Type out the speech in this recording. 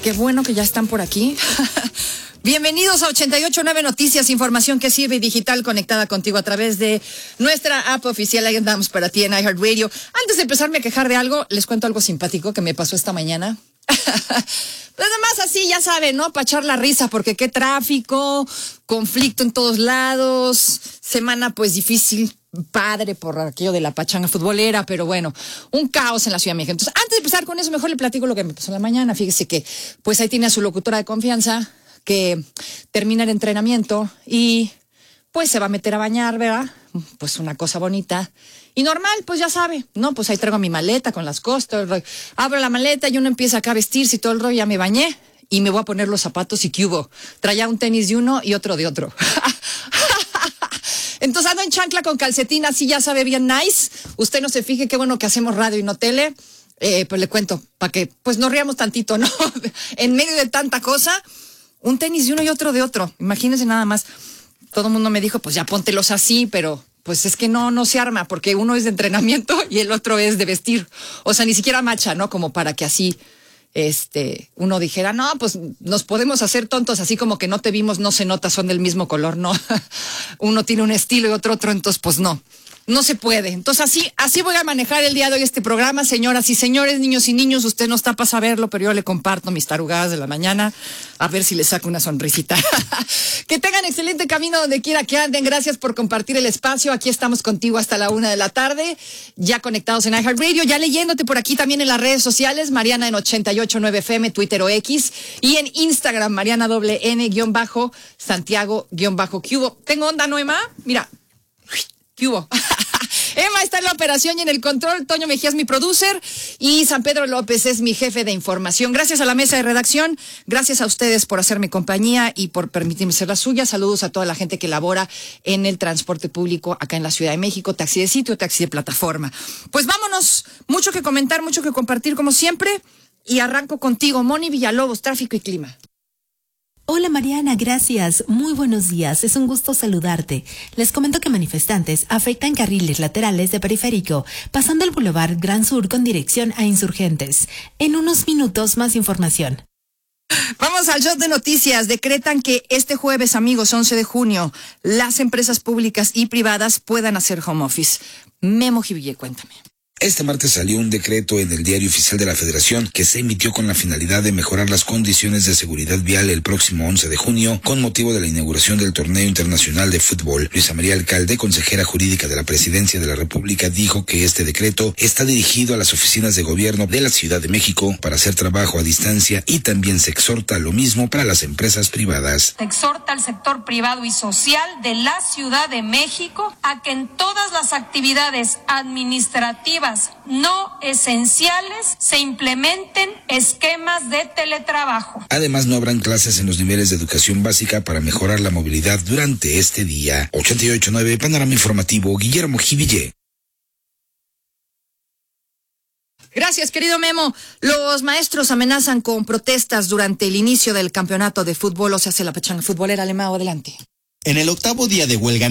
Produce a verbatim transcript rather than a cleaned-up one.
Qué bueno que ya están por aquí. Bienvenidos a ochenta y ocho punto nueve Noticias, información que sirve y digital conectada contigo a través de nuestra app oficial. Ahí andamos para ti en iHeartRadio. Antes de empezarme a quejar de algo, les cuento algo simpático que me pasó esta mañana. Pues nomás así, ya saben, ¿no? Para echar la risa, porque qué tráfico, conflicto en todos lados, semana pues difícil, padre por aquello de la pachanga futbolera, pero bueno, un caos en la Ciudad de México. Entonces, antes de empezar con eso, mejor le platico lo que me pasó en la mañana. Fíjese que pues ahí tiene a su locutora de confianza, que termina el entrenamiento y pues se va a meter a bañar, ¿verdad? Pues una cosa bonita. Y normal, pues ya sabe, ¿no? Pues ahí traigo mi maleta con las cosas, todo el rollo. Abro la maleta y uno empieza acá a vestirse y todo el rollo, ya me bañé y me voy a poner los zapatos y ¿qué hubo? Traía un tenis de uno y otro de otro. Entonces ando en chancla con calcetín, así ya sabe, bien nice. Usted no se fije, qué bueno que hacemos radio y no tele. Eh, pues le cuento, para que pues nos riamos tantito, ¿no? En medio de tanta cosa, un tenis de uno y otro de otro. Imagínense nada más. Todo el mundo me dijo, pues ya póntelos así, pero pues es que no, no se arma, porque uno es de entrenamiento y el otro es de vestir. O sea, ni siquiera macha, ¿no? Como para que así, este, uno dijera, no, pues nos podemos hacer tontos, así como que no te vimos, no se nota, son del mismo color, no. Uno tiene un estilo y otro otro, entonces pues no. No se puede. Entonces así, así voy a manejar el día de hoy este programa, señoras y señores, niños y niños. Usted no está para saberlo, pero yo le comparto mis tarugadas de la mañana, a ver si le saco una sonrisita. Que tengan excelente camino donde quiera que anden. Gracias por compartir el espacio. Aquí estamos contigo hasta la una de la tarde, ya conectados en iHeartRadio, ya leyéndote por aquí también en las redes sociales, Mariana en ochenta y ocho punto nueve F M, Twitter o X, y en Instagram, Mariana doble N guión bajo, Santiago guión bajo Cubo. ¿Tengo onda, no, Emma? Mira. ¿Qué hubo? Emma está en la operación y en el control. Toño Mejía es mi producer y San Pedro López es mi jefe de información. Gracias a la mesa de redacción, gracias a ustedes por hacerme compañía y por permitirme ser la suya. Saludos a toda la gente que labora en el transporte público acá en la Ciudad de México, taxi de sitio, taxi de plataforma. Pues vámonos, mucho que comentar, mucho que compartir como siempre, y arranco contigo, Moni Villalobos, tráfico y clima. Hola Mariana, gracias. Muy buenos días. Es un gusto saludarte. Les comento que manifestantes afectan carriles laterales de Periférico, pasando el Boulevard Gran Sur con dirección a Insurgentes. En unos minutos más información. Vamos al shot de noticias. Decretan que este jueves, amigos, once de junio, las empresas públicas y privadas puedan hacer home office. Memo Jiville, cuéntame. Este martes salió un decreto en el Diario Oficial de la Federación que se emitió con la finalidad de mejorar las condiciones de seguridad vial el próximo once de junio con motivo de la inauguración del Torneo Internacional de Fútbol. Luisa María Alcalde, consejera jurídica de la Presidencia de la República, dijo que este decreto está dirigido a las oficinas de gobierno de la Ciudad de México para hacer trabajo a distancia y también se exhorta lo mismo para las empresas privadas. Se exhorta al sector privado y social de la Ciudad de México a que en todas las actividades administrativas no esenciales se implementen esquemas de teletrabajo. Además, no habrán clases en los niveles de educación básica para mejorar la movilidad durante este día. ochenta y ocho punto nueve Panorama Informativo, Guillermo Jiville. Gracias, querido Memo. Los maestros amenazan con protestas durante el inicio del campeonato de fútbol, o sea, hace la pachanga futbolera. Alemán, adelante. En el octavo día de huelga